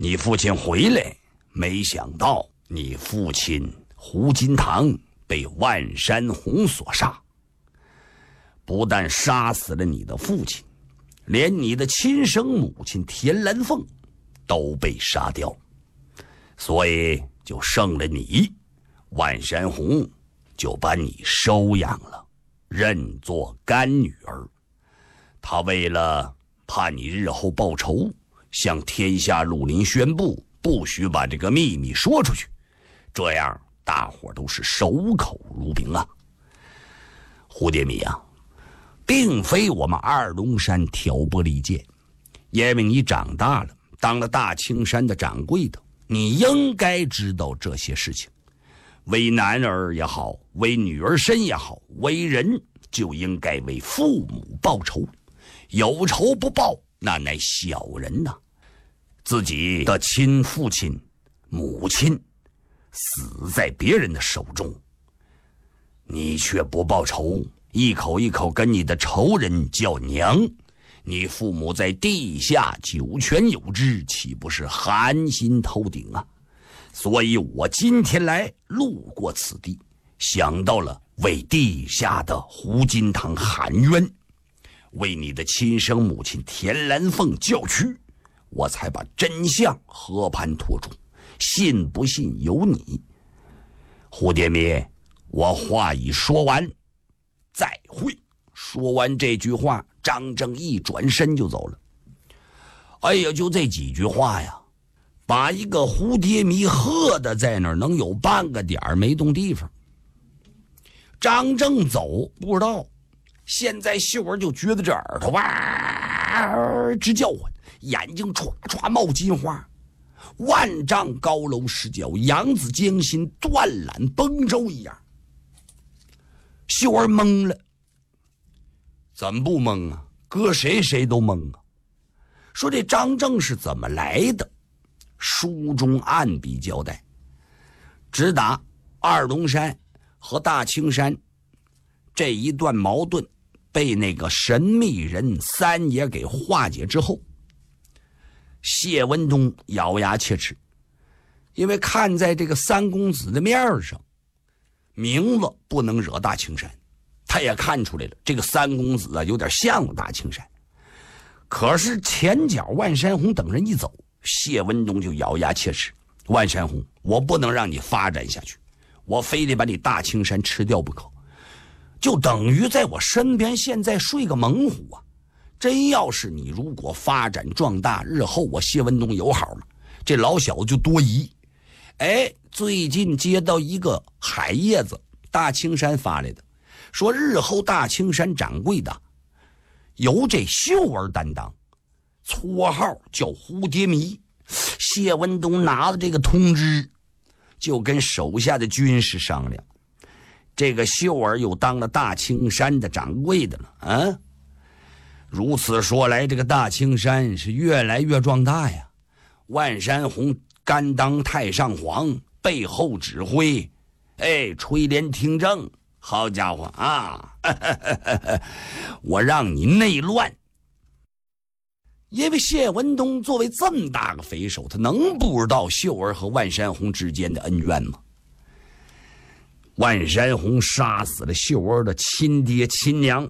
你父亲回来，没想到你父亲胡金堂被万山红所杀，不但杀死了你的父亲，连你的亲生母亲田兰凤都被杀掉，所以就剩了你。万山红就把你收养了，认作干女儿。他为了怕你日后报仇，向天下绿林宣布，不许把这个秘密说出去，这样大伙都是守口如瓶啊。蝴蝶迷啊，并非我们二龙山挑拨离间，因为你长大了，当了大青山的掌柜的，你应该知道这些事情。为男儿也好，为女儿身也好，为人就应该为父母报仇，有仇不报，那乃小人呐。自己的亲父亲母亲死在别人的手中，你却不报仇，一口一口跟你的仇人叫娘，你父母在地下九泉有知，岂不是寒心透顶啊？所以我今天来路过此地，想到了为地下的胡金堂喊冤，为你的亲生母亲田兰凤叫屈，我才把真相和盘托出，信不信由你。蝴蝶迷，我话已说完，再会。说完这句话，张正一转身就走了。哎呀，就这几句话呀，把一个蝴蝶迷喝的在那儿能有半个点儿没动地方。张正走不知道，现在秀儿就觉得这耳朵哇直叫唤，眼睛唰唰冒金花，万丈高楼失脚，扬子江心，断缆崩舟一样。秀儿懵了，怎么不懵啊？搁谁谁都懵啊。说这张正是怎么来的？书中暗笔交代，直打二龙山和大青山这一段矛盾被那个神秘人三爷给化解之后，谢文东咬牙切齿，因为看在这个三公子的面上，名字不能惹大青山，他也看出来了，这个三公子啊有点像了大青山。可是前脚万山红等人一走，谢文东就咬牙切齿，万山红，我不能让你发展下去，我非得把你大青山吃掉不可，就等于在我身边现在睡个猛虎啊！真要是你如果发展壮大，日后我谢文东有好吗？这老小子就多疑。哎，最近接到一个海叶子大青山发来的，说日后大青山掌柜的由这秀儿担当，绰号叫蝴蝶迷。谢文东拿了这个通知，就跟手下的军士商量，这个秀儿又当了大青山的掌柜的了啊。如此说来，这个大青山是越来越壮大呀。万山红甘当太上皇，背后指挥，哎，垂帘听政，好家伙啊！我让你内乱。因为谢文东作为这么大个匪首，他能不知道秀儿和万山红之间的恩怨吗？万山红杀死了秀儿的亲爹亲娘，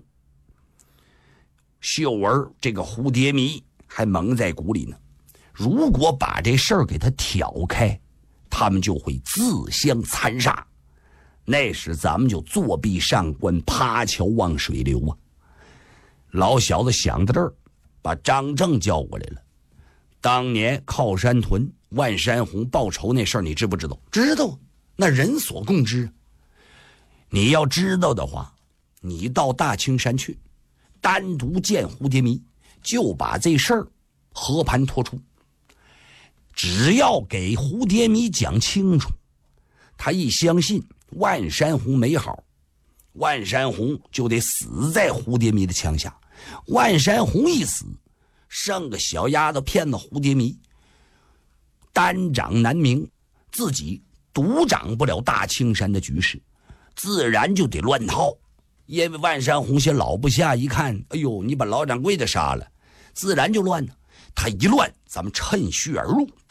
秀儿这个蝴蝶迷还蒙在鼓里呢。如果把这事儿给他挑开，他们就会自相残杀，那时咱们就作壁上观，趴桥望水流啊！老小子想到这儿，把张正叫过来了。当年靠山屯万山红报仇那事儿，你知不知道？知道，那人所共知。你要知道的话，你到大青山去，单独见蝴蝶迷，就把这事儿和盘托出。只要给蝴蝶迷讲清楚，他一相信万山红没好，万山红就得死在蝴蝶迷的枪下。万山红一死，剩个小丫头骗子蝴蝶迷，单掌难明，自己独掌不了大青山的局势，自然就得乱套。因为万山红先老部下一看，哎呦，你把老掌柜的杀了，自然就乱了。他一乱，咱们趁虚而入，